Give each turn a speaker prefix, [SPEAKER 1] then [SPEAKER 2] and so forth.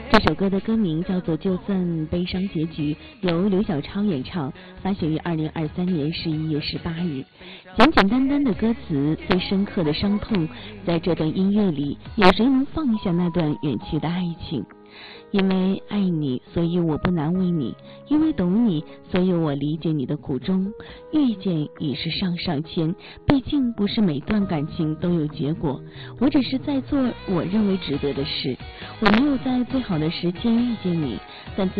[SPEAKER 1] 这首歌的歌名叫做《就算悲伤结局》，由刘小超演唱，发行于2023年11月18日。简简单单的歌词，最深刻的伤痛，在这段音乐里，有谁能放下那段远去的爱情？因为爱你，所以我不难为你；因为懂你，所以我理解你的苦衷。遇见已是上上签，毕竟不是每段感情都有结果。我只是在做我认为值得的事，我没有在最好的时间遇见你，但